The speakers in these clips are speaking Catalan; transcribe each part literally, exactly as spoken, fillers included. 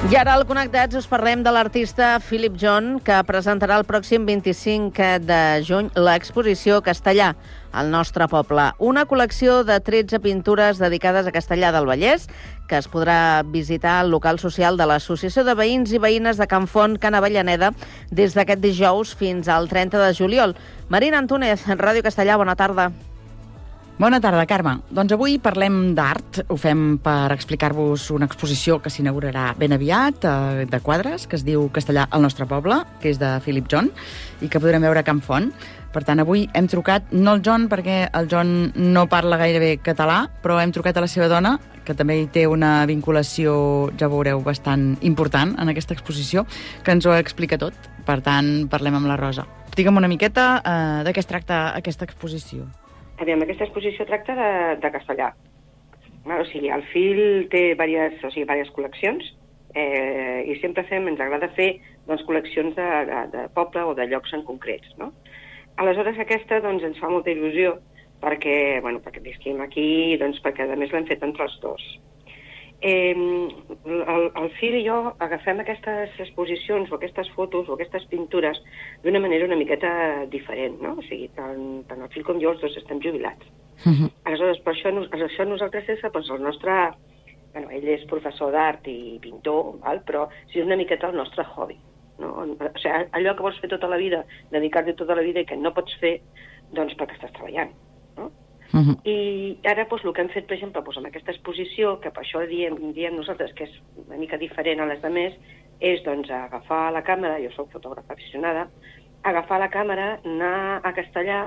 I ara al Connectats us parlem de l'artista Philip John, que presentarà el pròxim vint-i-cinc de juny l'exposició Castellà, al nostre poble. Una col·lecció de tretze pintures dedicades a Castellar del Vallès, que es podrà visitar al local social de l'Associació de Veïns i Veïnes de Can Font, Can Avellaneda, des d'aquest dijous fins al trenta de juliol. Marina Antúnez, Ràdio Castellà, bona tarda. Bona tarda, Carme. Doncs avui parlem d'art. Ho fem per explicar-vos una exposició que s'inaugurarà ben aviat, eh, de quadres, que es diu Castellà al nostre poble, que és de Philip John, i que podrem veure a Can Font. Per tant, avui hem trucat, no el John, perquè el John no parla gaire bé català, però hem trucat a la seva dona, que també hi té una vinculació, ja veureu, bastant important en aquesta exposició, que ens ho explica tot. Per tant, parlem amb la Rosa. Digue'm una miqueta eh, de què es tracta aquesta exposició. Aviam, aquesta exposició tracta de, de castellà. O sigui, el Phil té diverses, o sigui, diverses col·leccions eh, i sempre fem, ens agrada fer doncs, col·leccions de, de, de poble o de llocs en concrets, no? Aleshores, aquesta doncs, ens fa molta il·lusió perquè, bueno, perquè visquim aquí, doncs, perquè a més l'hem fet entre els dos. Eh, el, el Phil i jo agafem aquestes exposicions o aquestes fotos o aquestes pintures d'una manera una miqueta diferent, no? O sigui, tant, tant el Phil com jo els dos estem jubilats. Uh-huh. Aleshores, per això, per això nosaltres és doncs, el nostre... Bueno, ell és professor d'art i pintor, val? Però sí, és una miqueta el nostre hobby. No? O sigui, allò que vols fer tota la vida, dedicar-te tota la vida i que no pots fer, doncs perquè estàs treballant, no? Uh-huh. I ara doncs, el que hem fet, per exemple, doncs, amb aquesta exposició, que per això diem, diem nosaltres que és una mica diferent a les altres, és doncs, agafar la càmera, jo soc fotògrafa aficionada, agafar la càmera, anar a Castellar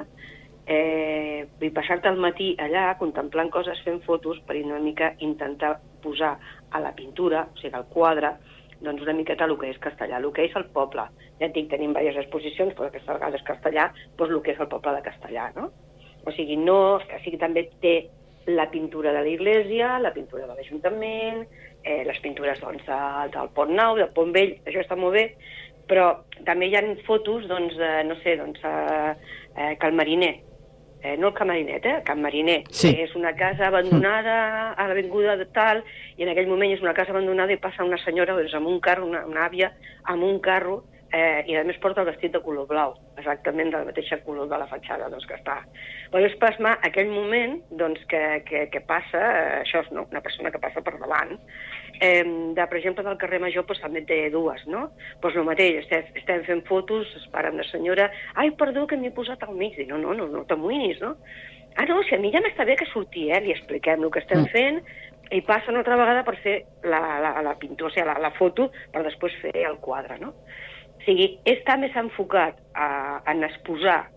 eh, i passar-te el matí allà contemplant coses, fent fotos, per una mica intentar posar a la pintura, o sigui, al quadre, doncs una miqueta el que és Castellar, el que és el poble. Ja et dic, tenim diverses exposicions, però aquesta vegada és Castellar, doncs el que és el poble de Castellar, no? O sigui, no, o sigui, també té la pintura de l'església, la pintura de l'Ajuntament, eh, les pintures doncs, de, del Pont Nou, del Pont Vell, això està molt bé, però també hi ha fotos, doncs, de, no sé, doncs, eh, eh, Cal Mariner, eh, no el Can Marinet, eh, Can Mariner, sí. Que és una casa abandonada a l'avinguda de tal, i en aquell moment és una casa abandonada i passa una senyora doncs, amb un carro, una, una àvia, amb un carro, Eh, i a més porta el vestit de color blau, exactament del mateix color de la fatxada, doncs que està. Però és plasmar aquell moment doncs, que, que, que passa, eh, això és no? Una persona que passa per davant, eh, de, per exemple, del carrer Major doncs, també té dues, no? Doncs el mateix, estem, estem fent fotos, es para amb la senyora, ai, perdó, que m'he posat al mig, I, no, no, no, no t'amoïnis, no? Ah, no, si a mi ja m'està bé que surti, eh? Li expliquem el que estem mm. fent, i passa una altra vegada per fer la, la, la pintura, o sigui, la, la foto, per després fer el quadre, no? O sigui, està més enfocat a, a exposar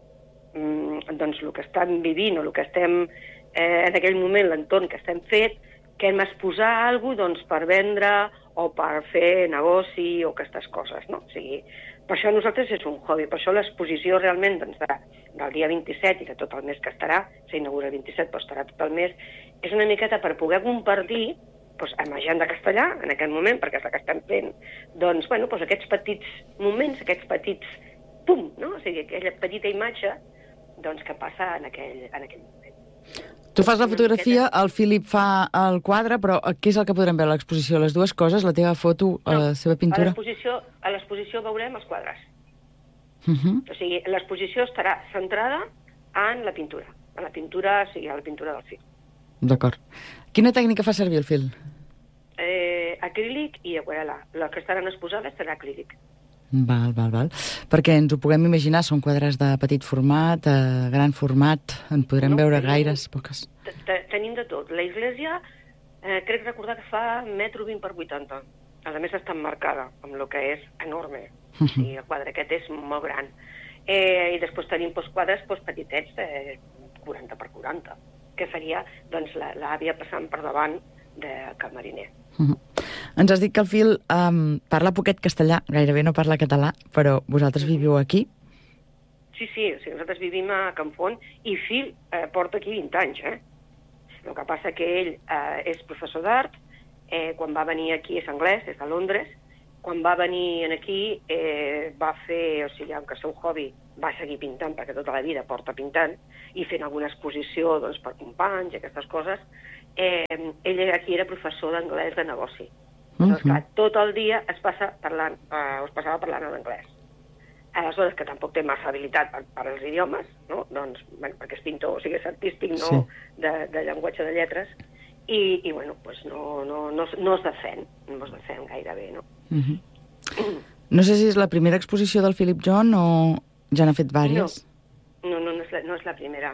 mm, doncs, el que estem vivint o el que estem eh, en aquell moment, l'entorn que estem fet, que hem exposar alguna cosa doncs, per vendre o per fer negoci o aquestes coses, no? O sigui, per això nosaltres és un hobby, per això l'exposició realment doncs, de, del dia vint-i-set i de tot el mes que estarà, s'inaugura el vint-i-set però estarà tot el mes, és una miqueta per poder compartir doncs, amb la gent de Castellar, en aquest moment, perquè és la que estem fent, doncs, bueno, doncs aquests petits moments, aquests petits pum, no? O sigui, aquella petita imatge doncs, que passa en aquell, en aquell moment. Tu fas la fotografia, el Philip fa el quadre, però què és el que podrem veure a l'exposició? Les dues coses, la teva foto, no, la seva pintura? A l'exposició veurem els quadres. Uh-huh. O sigui, l'exposició estarà centrada en la pintura, en la pintura, o sigui, en la pintura del Phil. D'acord. Quina tècnica fa servir el Phil? Eh, acrílic i aquarel·la. Les que estaran exposades serà acrílic. Val, val, val. Perquè ens ho puguem imaginar, són quadres de petit format, eh, gran format, en podrem no, veure tenim, gaires, poques. Tenim de tot. La església, eh, crec recordar que fa metro vint per vuitanta. A més està emmarcada, amb el que és enorme. Uh -huh. I el quadre aquest és molt gran. Eh, I després tenim doncs, quadres doncs, petitets, eh, quaranta per quaranta, que seria doncs, l'àvia passant per davant de Cal Mariner. Uh -huh. Ens has dit que el Phil um, parla poquet castellà, gairebé no parla català, però vosaltres viviu aquí? Sí, sí, o sigui, nosaltres vivim a Can Font i Phil eh, porta aquí vint anys, eh? El que passa que ell eh, és professor d'art, eh, quan va venir aquí és anglès, és de Londres, quan va venir aquí eh, va fer, o sigui, que el seu hobby va seguir pintant, perquè tota la vida porta pintant, i fent alguna exposició doncs, per companys i aquestes coses. Eh, ell aquí era professor d'anglès de negoci. Aleshores, clar, tot el dia es passa parlant, eh, es passava parlant en anglès. Aleshores, que tampoc té massa habilitat per, per als idiomes, no? Doncs, bueno, perquè és pintor, o sigui, és artístic, no Sí. de, de llenguatge de lletres, i, i bueno, pues no, no, no, no es defèn, no es defèn gaire bé, no? Uh -huh. No sé si és la primera exposició del Philip John o ja n'ha fet vàries. No, no, no és la, no és la primera.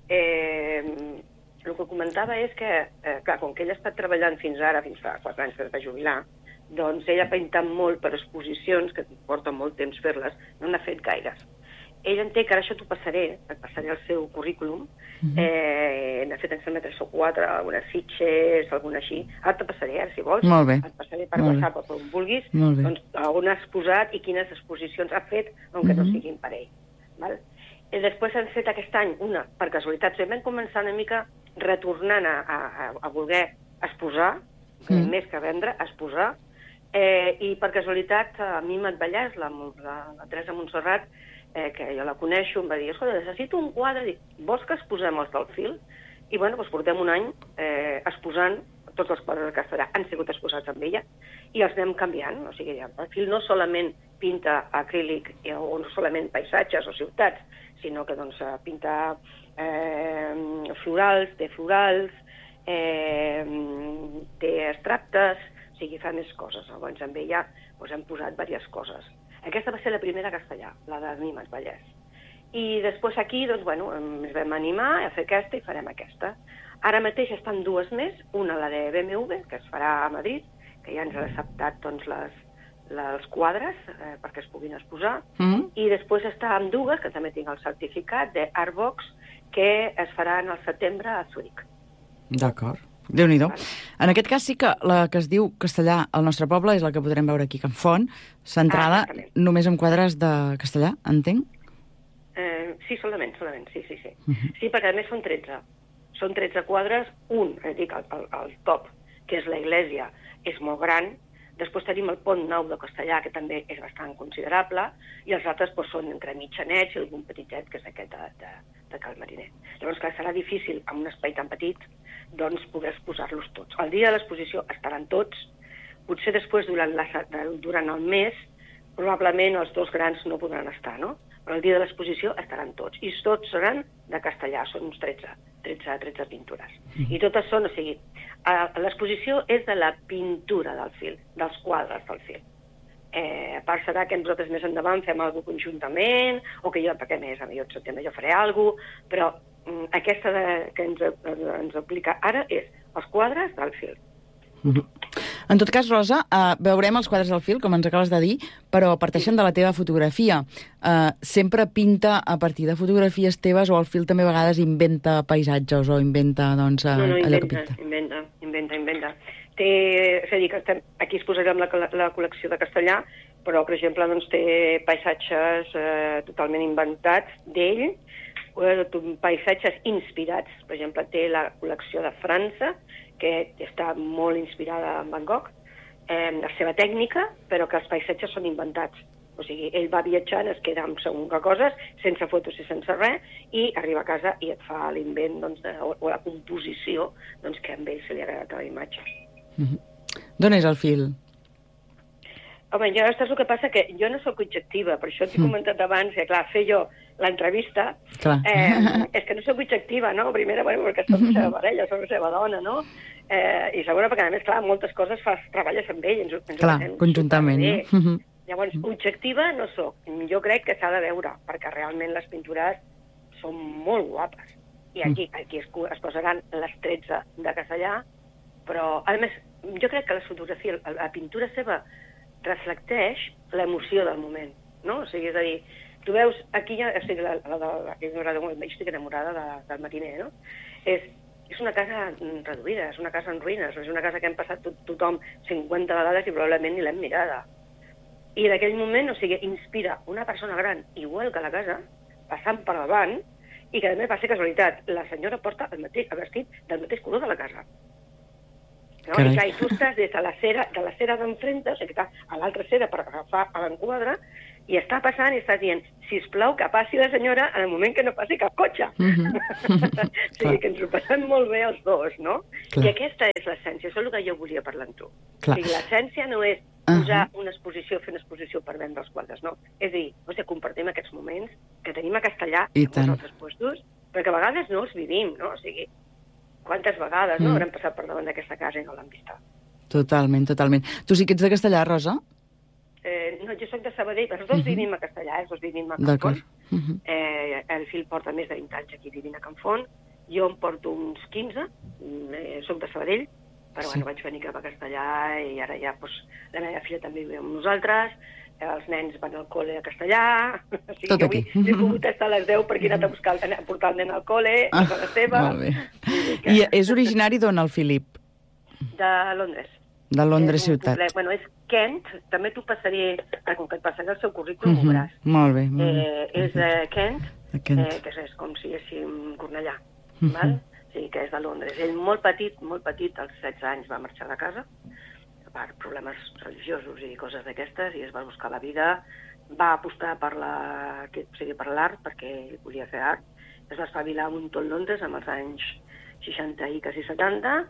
Eh, el que comentava és que, eh, clar, com que ell ha estat treballant fins ara, fins fa quatre anys que es va jubilar, doncs ell ha pintat molt per exposicions, que porta molt temps fer-les, no n'ha fet gaires. Ell en té, que ara això t'ho passaré, et passaré el seu currículum, uh-huh. eh, n'ha fet, em sembla, tres o quatre, algunes Sitges, alguna així. Ara te passaré, eh, si vols. Molt bé. Et passaré per Molt WhatsApp o per on vulguis, Molt bé. doncs on ha exposat i quines exposicions ha fet, aunque uh-huh. no siguin per ell. Val? I després han fet aquest any una, per casualitat, vam començar una mica retornant a, a, a voler exposar, mm. més que vendre, exposar, eh, i per casualitat a mi Vallès, la, la, la Teresa Montserrat, eh, que jo la coneixo, em va dir, escolta, necessito un quadre, dic, vols que exposem els del fil? I bueno, doncs portem un any eh, exposant tots els quadres de castellà, han sigut exposats amb ella, i els anem canviant, o sigui, el fil no solament pinta acrílic o no solament paisatges o ciutats, sinó que doncs, pinta eh, florals, té florals, eh, té extractes, o sigui, fa més coses. Llavors, amb ella doncs, hem posat diverses coses. Aquesta va ser la primera castellà, la de Mimes Vallès. I després aquí, doncs, bueno, ens vam animar a fer aquesta i farem aquesta. Ara mateix estan dues més, una la de B M W, que es farà a Madrid, que ja ens ha acceptat doncs, les, els quadres eh, perquè es puguin exposar, mm. i després està amb dues, que també tinc el certificat, de Artbox, que es faran al setembre a Zurich. D'acord. Déu-n'hi-do. Vale. En aquest cas sí que la que es diu Castellà al nostre poble és la que podrem veure aquí a Can Font, centrada ah, només en quadres de castellà, entenc? Eh, sí, solament, solament, sí, sí, sí. Uh -huh. Sí, perquè a més són tretze. Són tretze quadres, un, eh, dic, el, el, el top, que és la Iglesia, és molt gran. Després tenim el Pont Nou de Castellà, que també és bastant considerable, i els altres doncs, són entre mitjanets i algun petitet, que és aquest de, de, de Cal Mariner. Llavors, clar, serà difícil, amb un espai tan petit, doncs poder exposar-los tots. El dia de l'exposició estaran tots, potser després, durant, la, durant el mes, probablement els dos grans no podran estar, no? Però el dia de l'exposició estaran tots, i tots seran de castellà, són uns tretze, tretze, tretze pintures. Mm. I totes són, o sigui, l'exposició és de la pintura del fil, dels quadres del fil. Eh, a part serà que nosaltres més endavant fem alguna cosa conjuntament, o que jo, perquè més, a mi jo et setembre jo faré alguna cosa, però mm, aquesta de, que ens, ens aplica ara és els quadres del fil. Mm-hmm. En tot cas, Rosa, uh, veurem els quadres del fil, com ens acabes de dir, però parteixen de la teva fotografia. Uh, sempre pinta a partir de fotografies teves o el fil també a vegades inventa paisatges o inventa, doncs, uh, no, no, inventa, allò que pinta? inventa, inventa, inventa. Té, és a dir, que estem, aquí es posarem la, la col·lecció de castellà, però, per exemple, doncs, té paisatges eh, totalment inventats d'ell, eh, paisatges inspirats. Per exemple, té la col·lecció de França, que està molt inspirada en Van Gogh, eh, la seva tècnica, però que els paisatges són inventats. O sigui, ell va viatjant, es queda amb segons que coses, sense fotos i sense res, i arriba a casa i et fa l'invent, doncs, de, o, o la composició doncs, que a ell se li ha agradat a la imatge. Mm-hmm. D'on és el fil? Home, jo, això és el que passa, que jo no sóc objectiva, per això t'he mm. comentat abans, que clar, fer jo l'entrevista, eh, és que no sóc objectiva, no? Primera, bueno, perquè soc la seva parella, soc la seva dona, no? Eh, I segona, perquè a més, clar, moltes coses fas, treballes amb ell, ens, ens clar, conjuntament, no? Mm-hmm. Llavors, objectiva no sóc. Jo crec que s'ha de veure, perquè realment les pintures són molt guapes. I aquí, aquí es, es posaran les tretze de castellà, però, a més, jo crec que la fotografia, la pintura seva reflecteix l'emoció del moment, no? O sigui, és a dir, tu veus, aquí ja, o sigui, la, la, la, la, jo estic enamorada de, del mariner, no? És, és una casa reduïda, és una casa en ruïnes, és una casa que hem passat tot, tothom cinquanta vegades i probablement ni l'hem mirada. I en aquell moment, o sigui, inspira una persona gran, igual que la casa, passant per davant, i que a més va ser casualitat, la senyora porta el, mateix, el vestit del mateix color de la casa. No? I, clar, i tu estàs des de la cera, de la cera d'enfrente, o sigui, que estàs a l'altra cera per agafar a l'enquadre, i està passant i estàs dient, sisplau, que passi la senyora en el moment que no passi cap cotxe. Mm-hmm. O sigui, que ens ho passem molt bé els dos, no? Clar. I aquesta és l'essència, això és el que jo volia parlar amb tu. Clar. O sigui, l'essència no és posar uh-huh. una exposició, fer una exposició per vendre els quadres, no. És a dir, o sigui, compartim aquests moments que tenim a Castellà i en els altres puestos, però que a vegades no els vivim, no? O sigui, quantes vegades mm. no haurem passat per davant d'aquesta casa i no l'han vista. Totalment, totalment. Tu sí que ets de Castellà, Rosa? Eh, no, jo soc de Sabadell, els dos uh-huh. vivim a Castellà, els dos vivim a Can Font. Uh-huh. Eh, el fill porta més de vint anys aquí vivint a Can Font, jo em porto uns quinze, eh, soc de Sabadell, però sí. bueno, vaig venir cap a Castellà i ara ja, doncs, la meva filla també viu amb nosaltres, els nens van al col·le a Castellà, o sigui, tot aquí. Avui he pogut estar a les deu perquè he anat a, buscar, a portar el nen al col·le, ah, a la seva. Molt bé. I, I és originari d'on, el Filip? De Londres. De Londres ciutat. Poble, bueno, és Kent, també t'ho passaré, com que et passaré el seu currículum, uh-huh. ho veuràs. Molt bé. Molt bé. Eh, és de Kent, Kent. Eh, que és com si diguéssim Cornellà, uh-huh. val? Sí, que és de Londres. Ell molt petit, molt petit, als setze anys va marxar de casa, per problemes religiosos i coses d'aquestes, i es va buscar la vida, va apostar per la, que, o sigui, per l'art, perquè volia fer art, es va espavilar un tot Londres amb els anys seixanta i quasi setanta,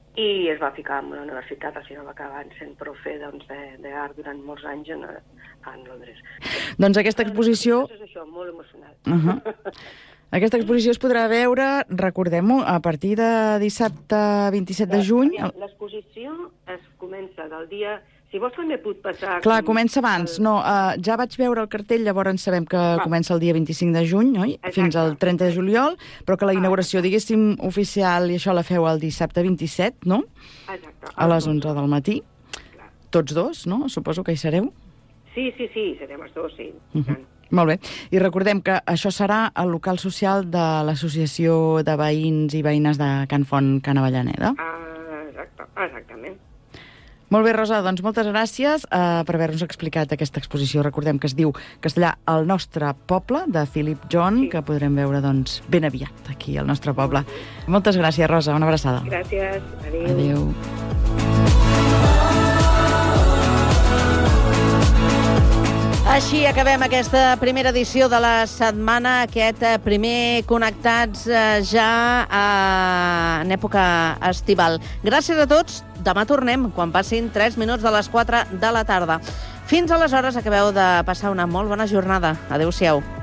i es va ficar en una universitat, al final va acabar sent profe doncs, d'art durant molts anys en, en Londres. Doncs aquesta exposició... És això, molt emocional. Uh-huh. Aquesta exposició es podrà veure, recordem-ho, a partir de dissabte vint-i-set de juny. L'exposició es comença del dia... Si vols també puc passar... Clar, comença abans. El... No, uh, ja vaig veure el cartell, llavors sabem que Va. comença el dia vint-i-cinc de juny, oi? Exacte. Fins al trenta de juliol, però que la inauguració, diguéssim, oficial, i això la feu el dissabte vint-i-set, no? Exacte. A les onze del matí. Clar. Tots dos, no? Suposo que hi sereu? Sí, sí, sí, serem els dos, sí. Uh-huh. Molt bé. I recordem que això serà al local social de l'Associació de Veïns i Veïnes de Can Font, Can Avellaneda. Ah, exacte, exactament. Molt bé, Rosa, doncs moltes gràcies uh, per haver-nos explicat aquesta exposició. Recordem que es diu Castellà, el nostre poble, de Philip John, sí. que podrem veure doncs, ben aviat aquí al nostre poble. Moltes gràcies, Rosa, una abraçada. Gràcies, adéu. Adéu. Així acabem aquesta primera edició de la setmana, aquest primer Connectats ja en època estival. Gràcies a tots. Demà tornem, quan passin tres minuts de les quatre de la tarda. Fins aleshores, acabeu de passar una molt bona jornada. Adéu-siau.